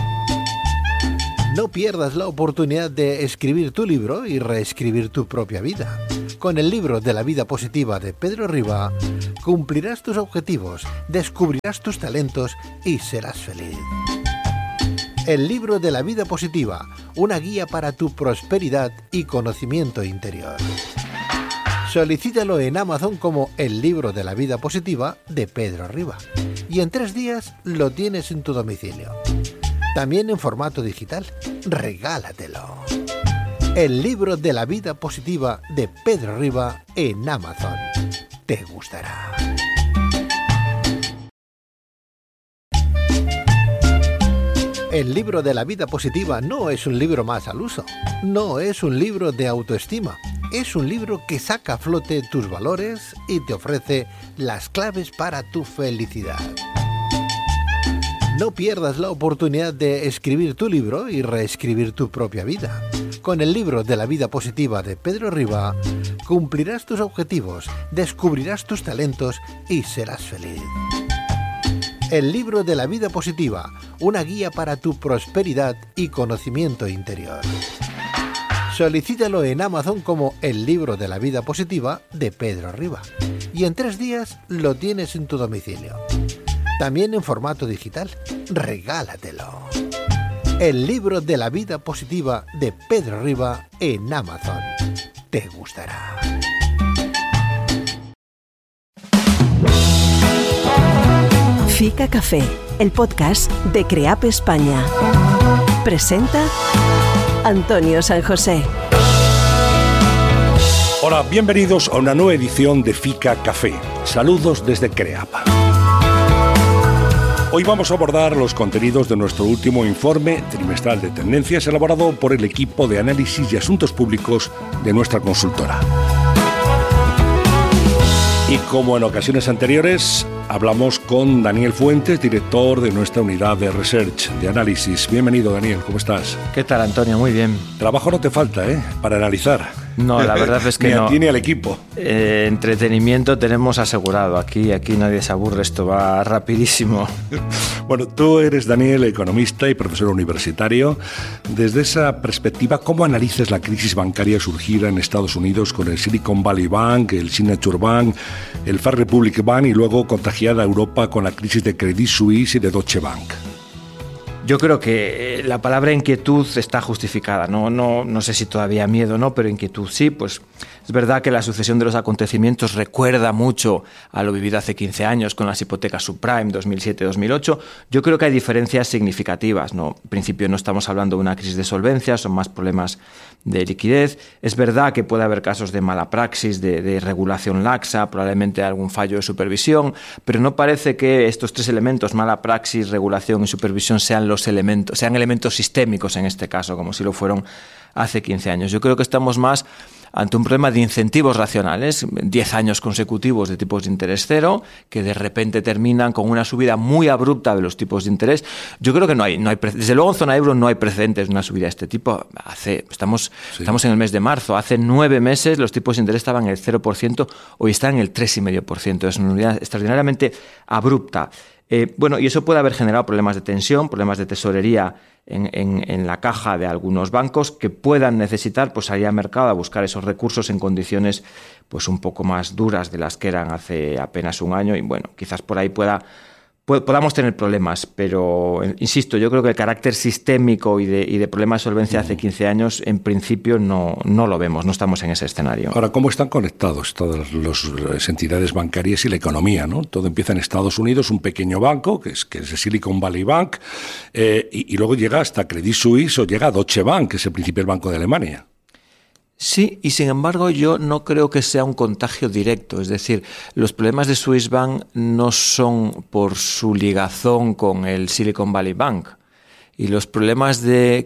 No pierdas la oportunidad de escribir tu libro y reescribir tu propia vida. Con el libro de la vida positiva de Pedro Riba, cumplirás tus objetivos, descubrirás tus talentos y serás feliz. El libro de la vida positiva, una guía para tu prosperidad y conocimiento interior. Solicítalo en Amazon como El libro de la vida positiva de Pedro Riba. Y en 3 días lo tienes en tu domicilio. También en formato digital. Regálatelo. El libro de la vida positiva de Pedro Riba en Amazon. Te gustará. El libro de la vida positiva no es un libro más al uso, no es un libro de autoestima, es un libro que saca a flote tus valores y te ofrece las claves para tu felicidad. No pierdas la oportunidad de escribir tu libro y reescribir tu propia vida. Con el libro de la vida positiva de Pedro Riba, cumplirás tus objetivos, descubrirás tus talentos y serás feliz. El libro de la vida positiva, una guía para tu prosperidad y conocimiento interior. Solicítalo en Amazon como El libro de la vida positiva de Pedro Riba. Y en 3 días lo tienes en tu domicilio. También en formato digital. Regálatelo. El libro de la vida positiva de Pedro Riba en Amazon. Te gustará. Fica Café, el podcast de CREAP España. Presenta Antonio San José. Hola, bienvenidos a una nueva edición de Fica Café. Saludos desde CREAP. Hoy vamos a abordar los contenidos de nuestro último informe trimestral de tendencias elaborado por el equipo de análisis y asuntos públicos de nuestra consultora. Y como en ocasiones anteriores, hablamos con Daniel Fuentes, director de nuestra unidad de research, de análisis. Bienvenido, Daniel, ¿cómo estás? ¿Qué tal, Antonio? Muy bien. Trabajo no te falta, para analizar. No, la verdad es que ni no. Ni a ti ni al equipo. Entretenimiento tenemos asegurado. Aquí nadie se aburre, esto va rapidísimo. Bueno, tú eres, Daniel, economista y profesor universitario. Desde esa perspectiva, ¿cómo analizas la crisis bancaria surgida en Estados Unidos con el Silicon Valley Bank, el Signature Bank, el First Republic Bank y luego contagiada a Europa con la crisis de Credit Suisse y de Deutsche Bank? Yo creo que la palabra inquietud está justificada. No sé si todavía miedo o no, pero inquietud sí. Pues es verdad que la sucesión de los acontecimientos recuerda mucho a lo vivido hace 15 años con las hipotecas subprime 2007-2008. Yo creo que hay diferencias significativas, ¿no? En principio no estamos hablando de una crisis de solvencia, son más problemas de liquidez. Es verdad que puede haber casos de mala praxis, de regulación laxa, probablemente algún fallo de supervisión, pero no parece que estos 3 elementos, mala praxis, regulación y supervisión, sean elementos sistémicos en este caso, como si lo fueron hace 15 años. Yo creo que estamos más ante un problema de incentivos racionales, 10 años consecutivos de tipos de interés cero, que de repente terminan con una subida muy abrupta de los tipos de interés. Yo creo que no hay desde luego en zona euro no hay precedentes de una subida de este tipo. Estamos en el mes de marzo, hace 9 meses los tipos de interés estaban en el 0%, hoy están en el 3,5%. Es una unidad extraordinariamente abrupta. Y eso puede haber generado problemas de tensión, problemas de tesorería en la caja de algunos bancos que puedan necesitar salir al mercado a buscar esos recursos en condiciones un poco más duras de las que eran hace apenas un año y quizás por ahí podamos tener problemas, pero insisto, yo creo que el carácter sistémico y de problemas de solvencia hace 15 años en principio no lo vemos, no estamos en ese escenario. Ahora, ¿cómo están conectados todas las entidades bancarias y la economía, ¿no? Todo empieza en Estados Unidos, un pequeño banco, que es el Silicon Valley Bank, y luego llega hasta Credit Suisse o llega a Deutsche Bank, que es el principal banco de Alemania. Sí, y sin embargo yo no creo que sea un contagio directo, es decir, los problemas de Swiss Bank no son por su ligazón con el Silicon Valley Bank y los problemas de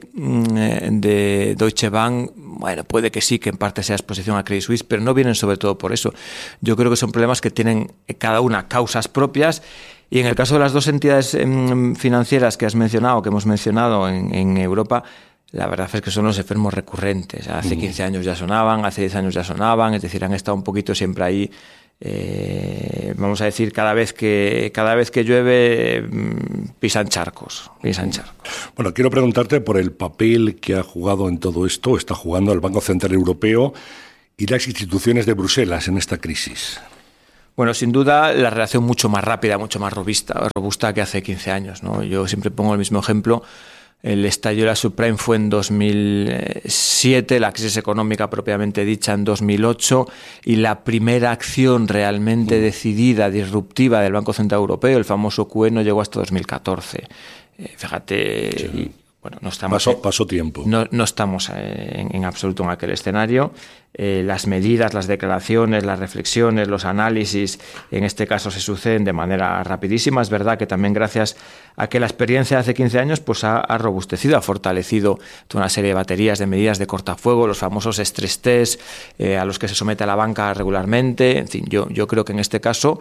Deutsche Bank, puede que sí, que en parte sea exposición a Credit Suisse, pero no vienen sobre todo por eso. Yo creo que son problemas que tienen cada una causas propias. Y en el caso de las 2 entidades financieras que has mencionado, que hemos mencionado en Europa, la verdad es que son los enfermos recurrentes. Hace 15 años ya sonaban, hace 10 años ya sonaban, es decir, han estado un poquito siempre ahí. Vamos a decir, cada vez que llueve pisan charcos. Bueno, quiero preguntarte por el papel que ha jugado en todo esto, está jugando el Banco Central Europeo y las instituciones de Bruselas en esta crisis. Bueno, sin duda la relación mucho más rápida, mucho más robusta que hace 15 años, ¿no? Yo siempre pongo el mismo ejemplo. El estallido de la subprime fue en 2007, la crisis económica propiamente dicha en 2008, y la primera acción realmente decidida, disruptiva del Banco Central Europeo, el famoso QE, no llegó hasta 2014. Fíjate, sí. Y, bueno, no estamos, pasó tiempo. No estamos en absoluto en aquel escenario. Las medidas, las declaraciones, las reflexiones, los análisis, en este caso se suceden de manera rapidísima. Es verdad que también gracias a que la experiencia de hace 15 años pues ha robustecido, ha fortalecido toda una serie de baterías de medidas de cortafuego, los famosos stress test a los que se somete a la banca regularmente. En fin, yo creo que en este caso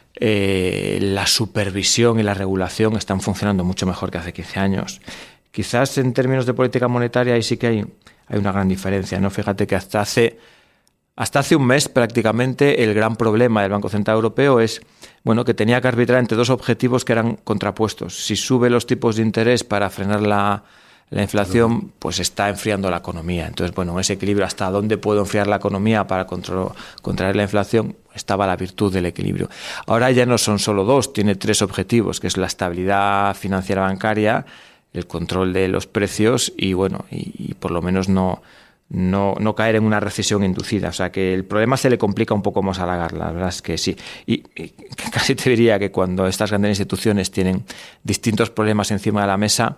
la supervisión y la regulación están funcionando mucho mejor que hace 15 años. Quizás en términos de política monetaria ahí sí que hay una gran diferencia, ¿no? Fíjate que hasta hace un mes prácticamente el gran problema del Banco Central Europeo es, bueno, que tenía que arbitrar entre dos objetivos que eran contrapuestos. Si sube los tipos de interés para frenar la inflación, pues está enfriando la economía. Entonces, bueno, ese equilibrio, hasta dónde puedo enfriar la economía para contraer la inflación, estaba la virtud del equilibrio. Ahora ya no son solo dos, tiene tres objetivos, que es la estabilidad financiera bancaria, el control de los precios y, bueno, y por lo menos no caer en una recesión inducida. O sea, que el problema se le complica un poco más a la verdad es que sí. Y casi te diría que cuando estas grandes instituciones tienen distintos problemas encima de la mesa,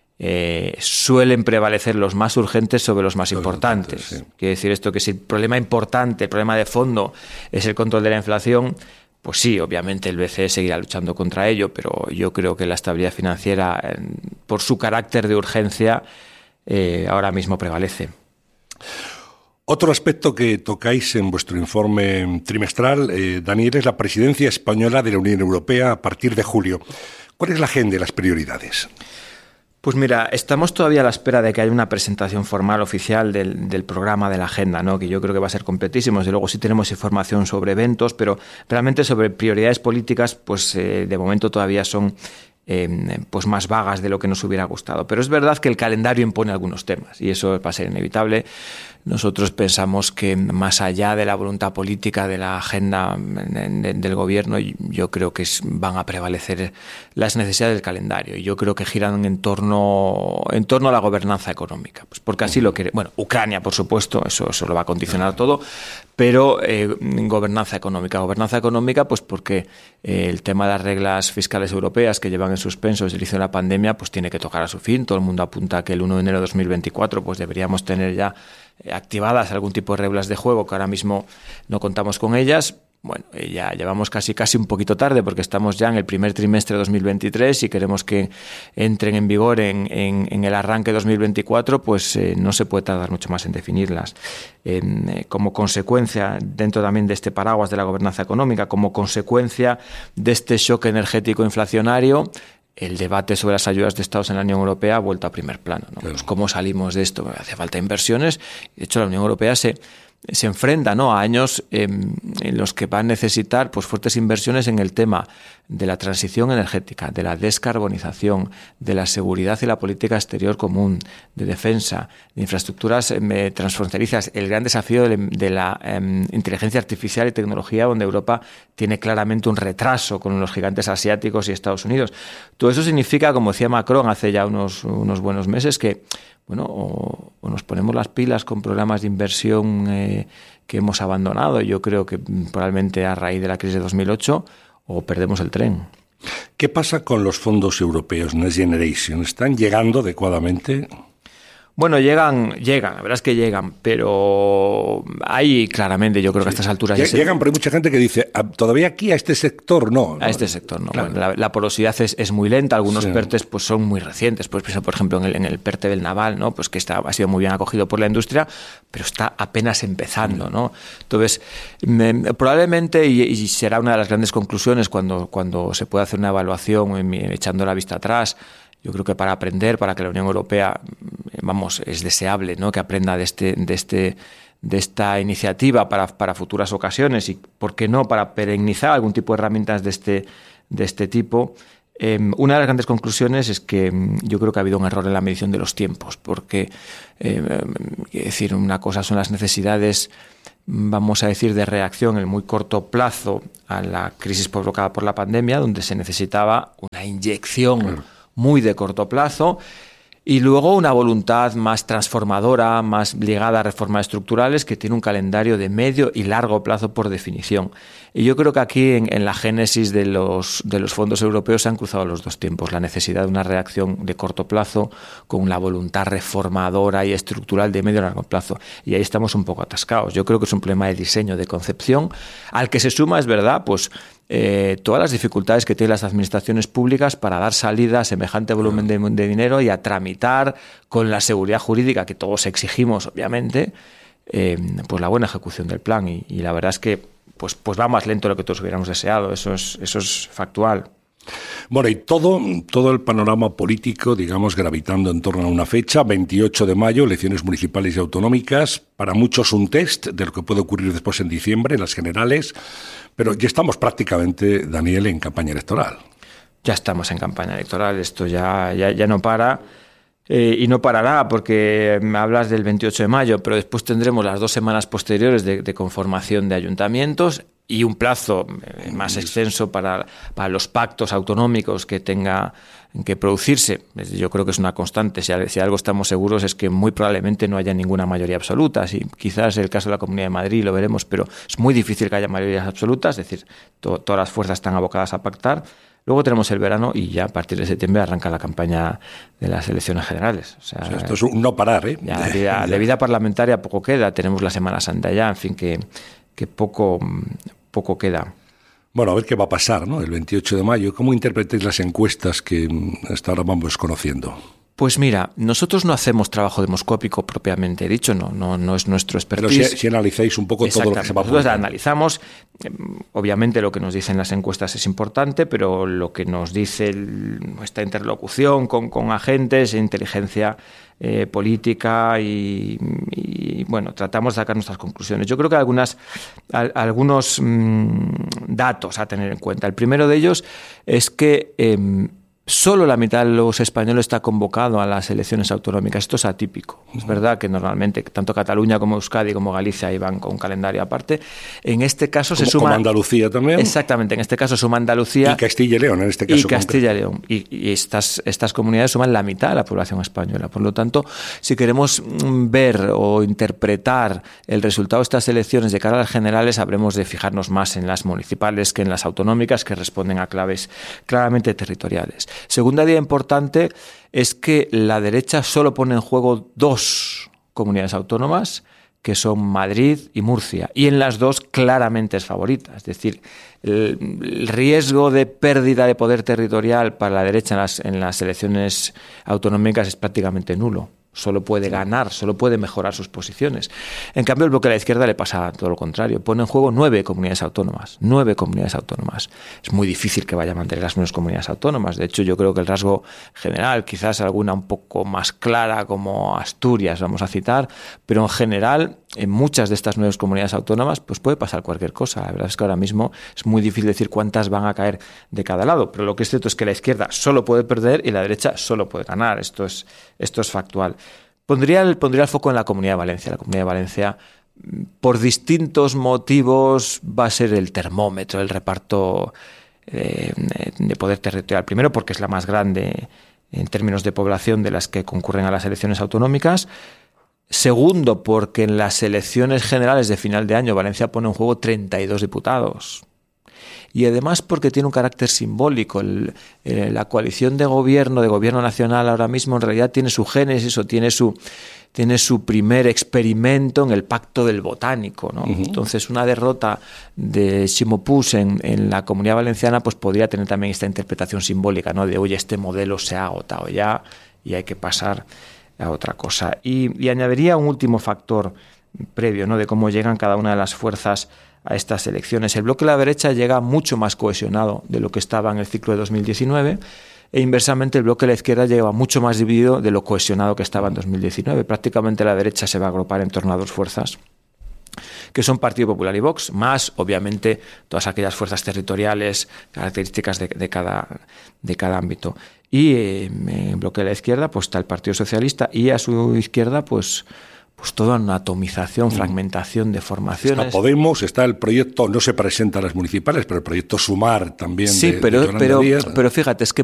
suelen prevalecer los más urgentes sobre los más importantes. Sí. Quiere decir esto que si el problema importante, el problema de fondo es el control de la inflación, pues sí, obviamente el BCE seguirá luchando contra ello, pero yo creo que la estabilidad financiera, por su carácter de urgencia, ahora mismo prevalece. Otro aspecto que tocáis en vuestro informe trimestral, Daniel, es la presidencia española de la Unión Europea a partir de julio. ¿Cuál es la agenda y las prioridades? Pues mira, estamos todavía a la espera de que haya una presentación formal oficial del programa de la agenda, ¿no? Que yo creo que va a ser completísimo. Desde luego sí tenemos información sobre eventos, pero realmente sobre prioridades políticas, pues de momento todavía son pues más vagas de lo que nos hubiera gustado. Pero es verdad que el calendario impone algunos temas y eso va a ser inevitable. Nosotros pensamos que más allá de la voluntad política de la agenda del gobierno, yo creo que van a prevalecer las necesidades del calendario y yo creo que giran en torno a la gobernanza económica, pues porque así lo quiere. Bueno, Ucrania, por supuesto, eso lo va a condicionar todo, pero gobernanza económica, pues porque el tema de las reglas fiscales europeas que llevan en suspenso desde el inicio de la pandemia, pues tiene que tocar a su fin. Todo el mundo apunta a que el 1 de enero de 2024 pues deberíamos tener ya activadas algún tipo de reglas de juego que ahora mismo no contamos con ellas. Bueno, ya llevamos casi un poquito tarde porque estamos ya en el primer trimestre de 2023 y queremos que entren en vigor en el arranque de 2024, pues no se puede tardar mucho más en definirlas. Como consecuencia, dentro también de este paraguas de la gobernanza económica, como consecuencia de este shock energético inflacionario, el debate sobre las ayudas de Estados en la Unión Europea ha vuelto a primer plano, ¿no? Claro. Pues ¿cómo salimos de esto? Hace falta inversiones. De hecho, la Unión Europea se enfrenta, ¿no?, a años en los que va a necesitar pues fuertes inversiones en el tema de la transición energética, de la descarbonización, de la seguridad y la política exterior común, de defensa, de infraestructuras transfronterizas. El gran desafío de la inteligencia artificial y tecnología, donde Europa tiene claramente un retraso con los gigantes asiáticos y Estados Unidos. Todo eso significa, como decía Macron hace ya unos buenos meses, que bueno, o nos ponemos las pilas con programas de inversión que hemos abandonado, yo creo que probablemente a raíz de la crisis de 2008, o perdemos el tren. ¿Qué pasa con los fondos europeos Next Generation? ¿Están llegando adecuadamente? Bueno, llegan, la verdad es que llegan, pero hay claramente, yo creo que a estas alturas... Llegan, pero hay mucha gente que dice, todavía aquí a este sector no. A este sector no. Claro. Bueno, la porosidad es muy lenta, algunos PERTEs pues son muy recientes, pues por ejemplo en el PERTE del naval, ¿no? Pues que ha sido muy bien acogido por la industria, pero está apenas empezando, ¿no? Entonces, probablemente, y será una de las grandes conclusiones cuando se pueda hacer una evaluación echando la vista atrás, Yo creo que para aprender, para que la Unión Europea, es deseable, ¿no?, que aprenda de esta iniciativa para futuras ocasiones y, ¿por qué no?, para perennizar algún tipo de herramientas de este tipo. Una de las grandes conclusiones es que yo creo que ha habido un error en la medición de los tiempos, porque decir, una cosa son las necesidades, vamos a decir, de reacción en muy corto plazo a la crisis provocada por la pandemia, donde se necesitaba una inyección muy de corto plazo, y luego una voluntad más transformadora, más ligada a reformas estructurales, que tiene un calendario de medio y largo plazo por definición. Y yo creo que aquí en la génesis de los fondos europeos se han cruzado los dos tiempos, la necesidad de una reacción de corto plazo con la voluntad reformadora y estructural de medio y largo plazo. Y ahí estamos un poco atascados. Yo creo que es un problema de diseño, de concepción, al que se suma, es verdad, pues todas las dificultades que tienen las administraciones públicas para dar salida a semejante volumen de dinero y a tramitar con la seguridad jurídica que todos exigimos, obviamente, pues la buena ejecución del plan. Y la verdad es que pues va más lento de lo que todos hubiéramos deseado. Eso es factual. Bueno, y todo el panorama político, digamos, gravitando en torno a una fecha, 28 de mayo, elecciones municipales y autonómicas, para muchos un test de lo que puede ocurrir después en diciembre, en las generales, pero ya estamos prácticamente, Daniel, en campaña electoral. Ya estamos en campaña electoral, esto ya no para. Y no parará, porque me hablas del 28 de mayo, pero después tendremos las 2 semanas posteriores de conformación de ayuntamientos y un plazo más extenso para los pactos autonómicos que tenga que producirse. Yo creo que es una constante. Si algo estamos seguros es que muy probablemente no haya ninguna mayoría absoluta. Si quizás el caso de la Comunidad de Madrid lo veremos, pero es muy difícil que haya mayorías absolutas, es decir, todas las fuerzas están abocadas a pactar. Luego tenemos el verano y ya a partir de septiembre arranca la campaña de las elecciones generales. O sea, esto es un no parar, ¿eh? Ya de vida parlamentaria poco queda. Tenemos la Semana Santa ya, en fin, que poco queda. Bueno, a ver qué va a pasar, ¿no? El 28 de mayo. ¿Cómo interpretáis las encuestas que hasta ahora vamos conociendo? Pues mira, nosotros no hacemos trabajo demoscópico propiamente dicho, no es nuestro expertise. Pero si analizáis un poco todo lo que se va a nosotros analizamos, obviamente lo que nos dicen las encuestas es importante, pero lo que nos dice nuestra interlocución con agentes, inteligencia política y bueno, tratamos de sacar nuestras conclusiones. Yo creo que algunos datos a tener en cuenta. El primero de ellos es que solo la mitad de los españoles está convocado a las elecciones autonómicas. Esto es atípico. Es verdad que normalmente tanto Cataluña como Euskadi como Galicia iban con un calendario aparte. En este caso se suma... Como Andalucía también. Exactamente. En este caso suma Andalucía... Y Castilla y León, en este caso. Y Castilla y León. Y estas comunidades suman la mitad de la población española. Por lo tanto, si queremos ver o interpretar el resultado de estas elecciones de cara a las generales, habremos de fijarnos más en las municipales que en las autonómicas, que responden a claves claramente territoriales. Segunda idea importante es que la derecha solo pone en juego 2 comunidades autónomas, que son Madrid y Murcia, y en las 2 claramente es favorita. Es decir, el riesgo de pérdida de poder territorial para la derecha en las elecciones autonómicas es prácticamente nulo. Solo puede ganar, solo puede mejorar sus posiciones. En cambio, el bloque de la izquierda le pasa todo lo contrario. Pone en juego 9 comunidades autónomas. 9 comunidades autónomas. Es muy difícil que vaya a mantener las mismas comunidades autónomas. De hecho, yo creo que el rasgo general, quizás alguna un poco más clara, como Asturias, vamos a citar, pero en general, en muchas de estas 9 comunidades autónomas, pues puede pasar cualquier cosa. La verdad es que ahora mismo es muy difícil decir cuántas van a caer de cada lado. Pero lo que es cierto es que la izquierda solo puede perder y la derecha solo puede ganar. Esto es factual. Pondría el foco en la Comunidad de Valencia. La Comunidad de Valencia, por distintos motivos, va a ser el termómetro, el reparto de poder territorial. Primero, porque es la más grande en términos de población de las que concurren a las elecciones autonómicas. Segundo, porque en las elecciones generales de final de año Valencia pone en juego 32 diputados. Y además porque tiene un carácter simbólico. La coalición de gobierno nacional ahora mismo en realidad tiene su génesis o tiene su primer experimento en el Pacto del Botánico, ¿no? Uh-huh. Entonces una derrota de Ximo Puig en la Comunidad Valenciana pues podría tener también esta interpretación simbólica, ¿no? De oye, este modelo se ha agotado ya y hay que pasar a otra cosa. Y añadiría un último factor previo, ¿no? De cómo llegan cada una de las fuerzas a estas elecciones. El bloque de la derecha llega mucho más cohesionado de lo que estaba en el ciclo de 2019. e inversamente el bloque de la izquierda lleva mucho más dividido de lo cohesionado que estaba en 2019. Prácticamente la derecha se va a agrupar en torno a dos fuerzas, que son Partido Popular y Vox, más obviamente todas aquellas fuerzas territoriales, características de cada ámbito. Y en el bloque de la izquierda pues está el Partido Socialista, y a su izquierda pues toda una atomización, fragmentación, deformaciones. Está Podemos, está el proyecto, no se presenta a las municipales, pero el proyecto Sumar también. Sí, pero fíjate, es que